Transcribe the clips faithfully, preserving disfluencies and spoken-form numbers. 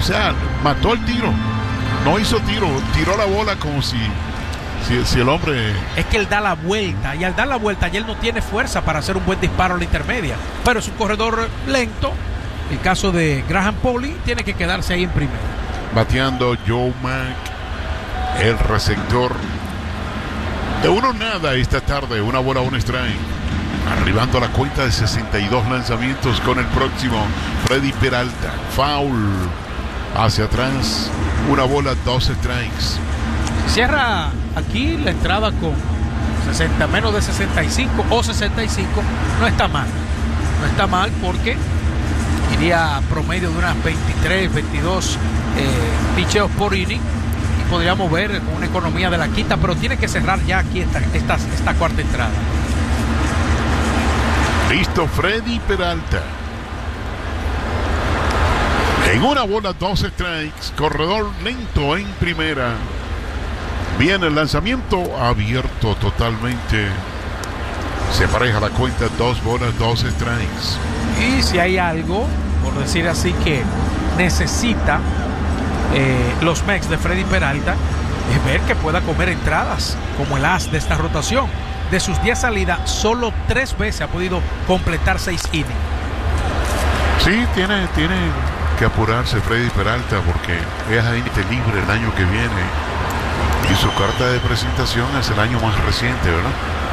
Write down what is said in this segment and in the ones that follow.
sea, mató el tiro. No hizo tiro, tiró la bola como si, si, si el hombre... Es que él da la vuelta, y al dar la vuelta ya él no tiene fuerza para hacer un buen disparo a la intermedia. Pero es un corredor lento. El caso de Graham Pauley tiene que quedarse ahí en primera. Bateando Joe Mack, el receptor. De uno nada esta tarde, una bola, un strike. Arribando a la cuenta de sesenta y dos lanzamientos con el próximo Freddy Peralta. Foul hacia atrás, una bola, dos strikes. Cierra aquí la entrada con sesenta, menos de sesenta y cinco o sesenta y cinco. No está mal. No está mal porque iría a promedio de unas veintitrés, veintidós eh, picheos por inning. Y podríamos ver una economía de la quinta, pero tiene que cerrar ya aquí esta, esta, esta cuarta entrada. Listo Freddy Peralta. En una bola, dos strikes. Corredor lento en primera. Viene el lanzamiento abierto totalmente. Se pareja la cuenta, dos bolas, dos strikes. Y si hay algo, por decir así, que necesita eh, los Mex de Freddy Peralta, es ver que pueda comer entradas como el as de esta rotación. De sus diez salidas, solo tres veces ha podido completar seis innings. Sí, tiene, tiene que apurarse Freddy Peralta porque es agente libre el año que viene. Y su carta de presentación es el año más reciente, ¿verdad?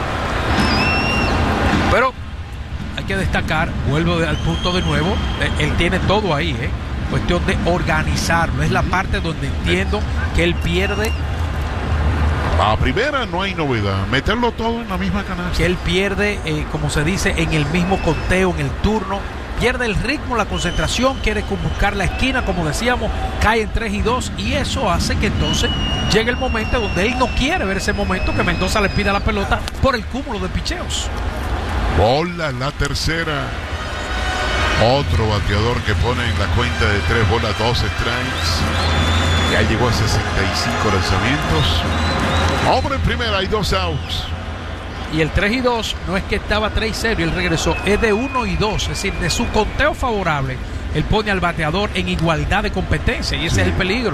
Pero hay que destacar, vuelvo al punto de nuevo, él tiene todo ahí, ¿eh? Cuestión de organizarlo. Es la parte donde entiendo que él pierde. A primera no hay novedad, meterlo todo en la misma canasta. Que él pierde, eh, como se dice, en el mismo conteo, en el turno. Pierde el ritmo, la concentración, quiere buscar la esquina, como decíamos, cae en tres y dos, y eso hace que entonces llegue el momento donde él no quiere ver ese momento que Mendoza le pida la pelota por el cúmulo de picheos. Bola la tercera. Otro bateador que pone en la cuenta de tres bolas, dos strikes. Ya llegó a sesenta y cinco lanzamientos. Hombre en primera, hay dos outs. Y el tres y dos no es que estaba tres y cero y él regresó, es de uno y dos, es decir, de su conteo favorable, él pone al bateador en igualdad de competencia y ese sí es el peligro.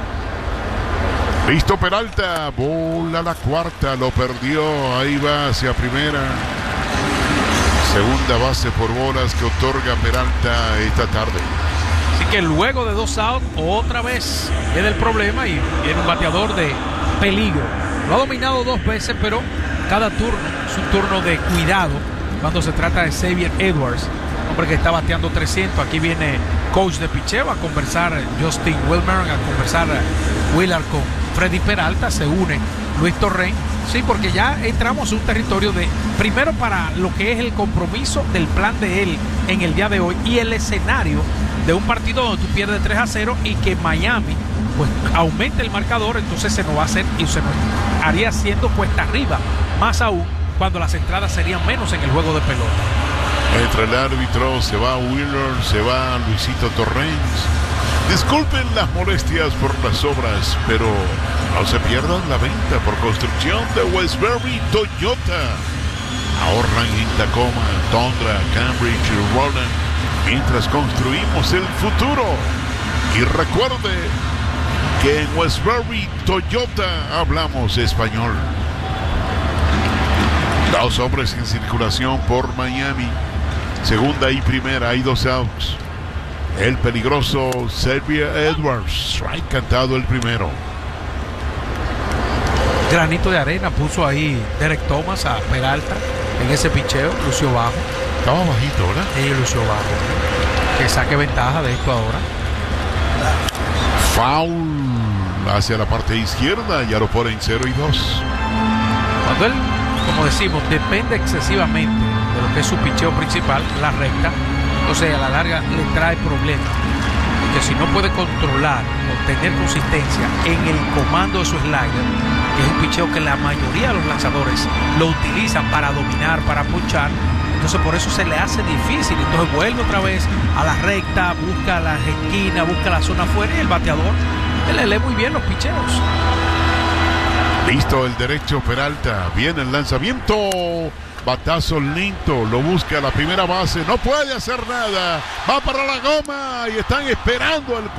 Listo Peralta, bola la cuarta, lo perdió, ahí va hacia primera. Segunda base por bolas que otorga Peralta esta tarde. Así que luego de dos outs, otra vez viene el problema y viene un bateador de peligro. Lo ha dominado dos veces, pero cada turno es un turno de cuidado cuando se trata de Xavier Edwards, hombre que está bateando trescientos. Aquí viene coach de picheo a conversar Justin Wilmer, a conversar Willard con Freddy Peralta, se une Luis Torrén. Sí, porque ya entramos en un territorio de, primero para lo que es el compromiso del plan de él en el día de hoy y el escenario de un partido donde tú pierdes tres a cero y que Miami pues aumente el marcador, entonces se nos va a hacer y se nos haría siendo cuesta arriba, más aún cuando las entradas serían menos en el juego de pelota. Entre el árbitro se va Wheeler, se va Luisito Torrens. Disculpen las molestias por las obras, pero no se pierdan la venta por construcción de Westbury Toyota. Ahorran en Tacoma, Tundra, Cambridge y Roland mientras construimos el futuro. Y recuerde que en Westbury Toyota hablamos español. Dos hombres en circulación por Miami. Segunda y primera, hay dos outs. El peligroso Xavier Edwards, strike cantado el primero. Granito de arena puso ahí Derek Thomas a Peralta en ese picheo, lució bajo. Estaba bajito, ¿verdad? Sí, lució bajo. Que saque ventaja de esto ahora. Foul hacia la parte izquierda, ya lo ponen cero y dos. Cuando él, como decimos, depende excesivamente de lo que es su picheo principal, la recta, o sea, a la larga le trae problemas. Porque si no puede controlar o tener consistencia en el comando de su slider, que es un picheo que la mayoría de los lanzadores lo utilizan para dominar, para punchar, entonces por eso se le hace difícil. Entonces vuelve otra vez a la recta, busca las esquinas, busca la zona afuera y el bateador él le lee muy bien los picheos. Listo el derecho Peralta, viene el lanzamiento, batazo lento, lo busca a la primera base, no puede hacer nada, va para la goma y están esperando el